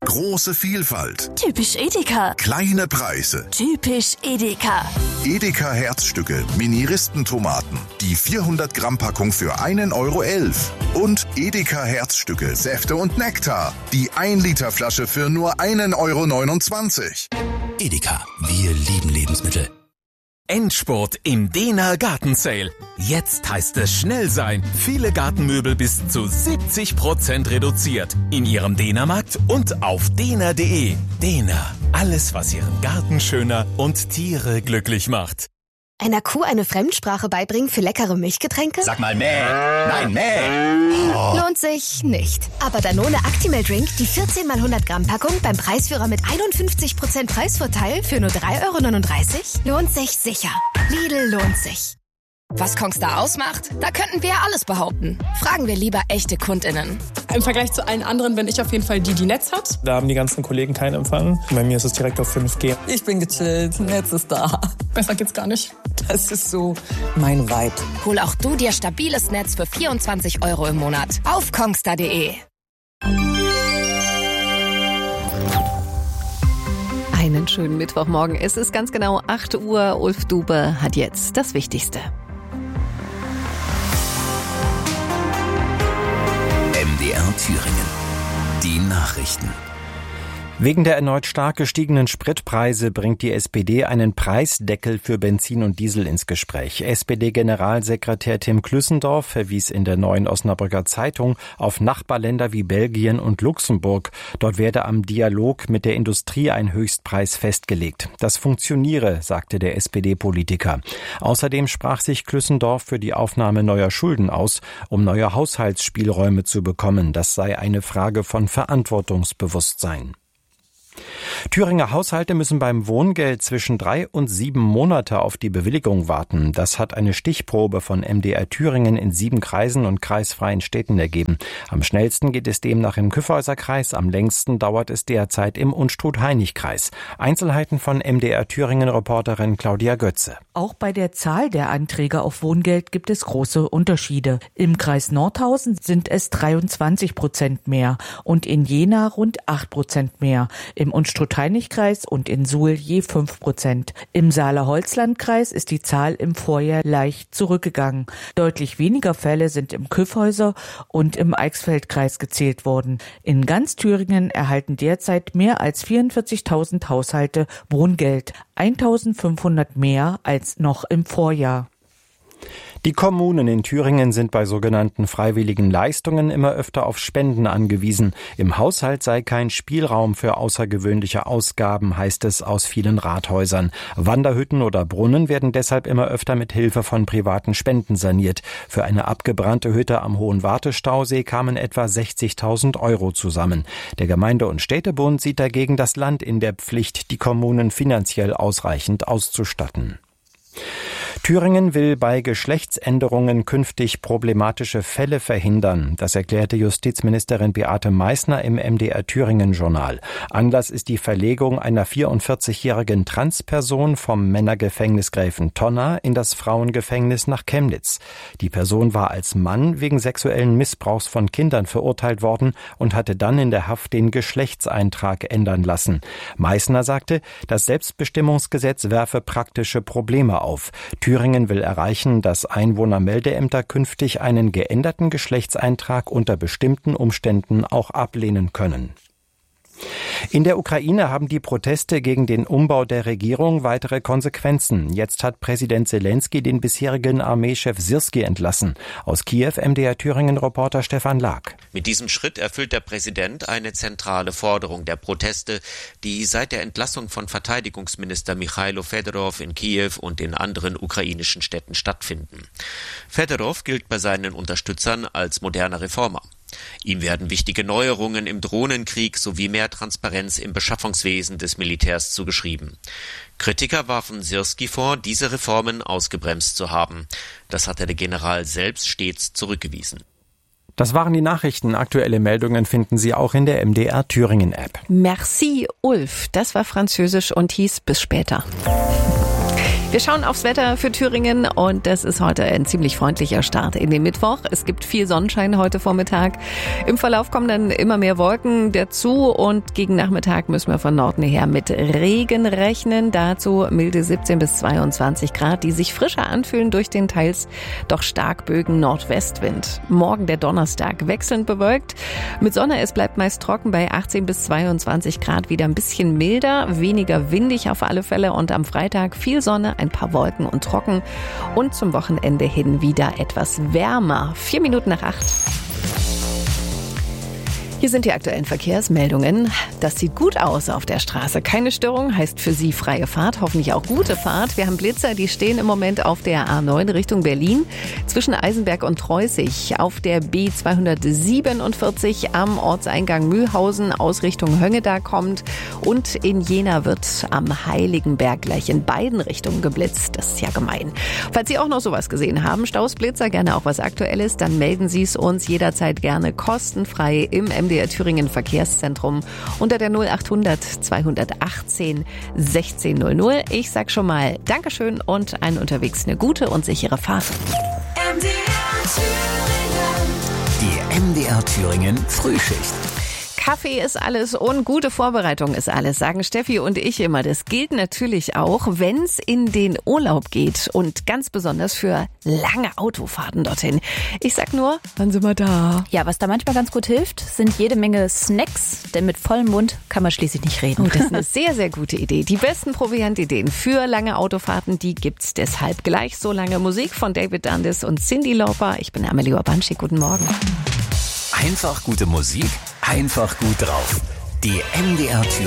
Große Vielfalt. Typisch Edeka. Kleine Preise. Typisch Edeka. Edeka Herzstücke, Mini-Ristentomaten. Die 400 Gramm Packung für 1,11 €. Und Edeka Herzstücke, Säfte und Nektar. Die 1 Liter Flasche für nur 1,29 €. Edeka, wir lieben Lebensmittel. Endspurt im Dehner Gartensale. Jetzt heißt es schnell sein. Viele Gartenmöbel bis zu 70% reduziert. In Ihrem Dehnermarkt und auf dehner.de. Dehner, alles was Ihren Garten schöner und Tiere glücklich macht. Einer Kuh eine Fremdsprache beibringen für leckere Milchgetränke? Sag mal mäh. Nein, mäh. Oh. Lohnt sich nicht. Aber Danone Actimel Drink, die 14 x 100 Gramm Packung beim Preisführer mit 51% Preisvorteil für nur 3,39 €? Lohnt sich sicher. Lidl lohnt sich. Was Kongstar ausmacht? Da könnten wir ja alles behaupten. Fragen wir lieber echte KundInnen. Im Vergleich zu allen anderen bin ich auf jeden Fall die Netz hat. Da haben die ganzen Kollegen keinen Empfang. Bei mir ist es direkt auf 5G. Ich bin gechillt, Netz ist da. Besser geht's gar nicht. Das ist so mein Vibe. Hol auch du dir stabiles Netz für 24 € im Monat auf kongstar.de. Einen schönen Mittwochmorgen. Es ist ganz genau 8 Uhr. Ulf Dube hat jetzt das Wichtigste. MDR Thüringen. Die Nachrichten. Wegen der erneut stark gestiegenen Spritpreise bringt die SPD einen Preisdeckel für Benzin und Diesel ins Gespräch. SPD-Generalsekretär Tim Klüssendorf verwies in der Neuen Osnabrücker Zeitung auf Nachbarländer wie Belgien und Luxemburg. Dort werde am Dialog mit der Industrie ein Höchstpreis festgelegt. Das funktioniere, sagte der SPD-Politiker. Außerdem sprach sich Klüssendorf für die Aufnahme neuer Schulden aus, um neue Haushaltsspielräume zu bekommen. Das sei eine Frage von Verantwortungsbewusstsein. Thüringer Haushalte müssen beim Wohngeld zwischen 3 und 7 Monate auf die Bewilligung warten. Das hat eine Stichprobe von MDR Thüringen in 7 Kreisen und kreisfreien Städten ergeben. Am schnellsten geht es demnach im Kyffhäuser-Kreis, am längsten dauert es derzeit im Unstrut-Hainich-Kreis. Einzelheiten von MDR Thüringen-Reporterin Claudia Götze. Auch bei der Zahl der Anträge auf Wohngeld gibt es große Unterschiede. Im Kreis Nordhausen sind es 23% mehr und in Jena rund 8% mehr. Im Unstrut-Hainich-Kreis und in Suhl je 5%. Im Saale-Holzland-Kreis ist die Zahl im Vorjahr leicht zurückgegangen. Deutlich weniger Fälle sind im Kyffhäuser und im Eichsfeld-Kreis gezählt worden. In ganz Thüringen erhalten derzeit mehr als 44.000 Haushalte Wohngeld, 1.500 mehr als noch im Vorjahr. Die Kommunen in Thüringen sind bei sogenannten freiwilligen Leistungen immer öfter auf Spenden angewiesen. Im Haushalt sei kein Spielraum für außergewöhnliche Ausgaben, heißt es aus vielen Rathäusern. Wanderhütten oder Brunnen werden deshalb immer öfter mit Hilfe von privaten Spenden saniert. Für eine abgebrannte Hütte am Hohen Wartestausee kamen etwa 60.000 € zusammen. Der Gemeinde- und Städtebund sieht dagegen das Land in der Pflicht, die Kommunen finanziell ausreichend auszustatten. Thüringen will bei Geschlechtsänderungen künftig problematische Fälle verhindern. Das erklärte Justizministerin Beate Meißner im MDR Thüringen-Journal. Anlass ist die Verlegung einer 44-jährigen Transperson vom Männergefängnis Gräfentonna in das Frauengefängnis nach Chemnitz. Die Person war als Mann wegen sexuellen Missbrauchs von Kindern verurteilt worden und hatte dann in der Haft den Geschlechtseintrag ändern lassen. Meißner sagte, das Selbstbestimmungsgesetz werfe praktische Probleme auf. Thüringen will erreichen, dass Einwohnermeldeämter künftig einen geänderten Geschlechtseintrag unter bestimmten Umständen auch ablehnen können. In der Ukraine haben die Proteste gegen den Umbau der Regierung weitere Konsequenzen. Jetzt hat Präsident Selenskyj den bisherigen Armeechef Syrskij entlassen. Aus Kiew MDR Thüringen-Reporter Stefan Lag. Mit diesem Schritt erfüllt der Präsident eine zentrale Forderung der Proteste, die seit der Entlassung von Verteidigungsminister Michailo Fedorov in Kiew und in anderen ukrainischen Städten stattfinden. Fedorov gilt bei seinen Unterstützern als moderner Reformer. Ihm werden wichtige Neuerungen im Drohnenkrieg sowie mehr Transparenz im Beschaffungswesen des Militärs zugeschrieben. Kritiker warfen Syrskij vor, diese Reformen ausgebremst zu haben. Das hatte der General selbst stets zurückgewiesen. Das waren die Nachrichten. Aktuelle Meldungen finden Sie auch in der MDR Thüringen App. Merci, Ulf. Das war Französisch und hieß bis später. Wir schauen aufs Wetter für Thüringen und das ist heute ein ziemlich freundlicher Start in den Mittwoch. Es gibt viel Sonnenschein heute Vormittag. Im Verlauf kommen dann immer mehr Wolken dazu und gegen Nachmittag müssen wir von Norden her mit Regen rechnen. Dazu milde 17 bis 22 Grad, die sich frischer anfühlen durch den teils doch stark böigen Nordwestwind. Morgen der Donnerstag wechselnd bewölkt. Mit Sonne, es bleibt meist trocken bei 18 bis 22 Grad, wieder ein bisschen milder, weniger windig auf alle Fälle und am Freitag viel Sonne, ein paar Wolken und trocken und zum Wochenende hin wieder etwas wärmer. 4 Minuten nach 8. Hier sind die aktuellen Verkehrsmeldungen. Das sieht gut aus auf der Straße. Keine Störung, heißt für Sie freie Fahrt, hoffentlich auch gute Fahrt. Wir haben Blitzer, die stehen im Moment auf der A9 Richtung Berlin, zwischen Eisenberg und Treusig, auf der B247 am Ortseingang Mühlhausen aus Richtung Höngeda kommt und in Jena wird am Heiligenberg gleich in beiden Richtungen geblitzt. Das ist ja gemein. Falls Sie auch noch sowas gesehen haben, Staus, Blitzer, gerne auch was Aktuelles, dann melden Sie es uns jederzeit gerne kostenfrei im MDR Thüringen Verkehrszentrum unter der 0800 218 1600. Ich sag schon mal Dankeschön und allen unterwegs eine gute und sichere Fahrt. Die MDR Thüringen Frühschicht. Kaffee ist alles und gute Vorbereitung ist alles, sagen Steffi und ich immer. Das gilt natürlich auch, wenn es in den Urlaub geht und ganz besonders für lange Autofahrten dorthin. Ich sag nur, wann sind wir da? Ja, was da manchmal ganz gut hilft, sind jede Menge Snacks, denn mit vollem Mund kann man schließlich nicht reden. Oh, das ist eine sehr, sehr gute Idee. Die besten Proviantideen für lange Autofahrten, die gibt's deshalb gleich. So lange Musik von David Dundas und Cyndi Lauper. Ich bin Amelie Urbanschik, guten Morgen. Einfach gute Musik, einfach gut drauf. Die MDR Thüringen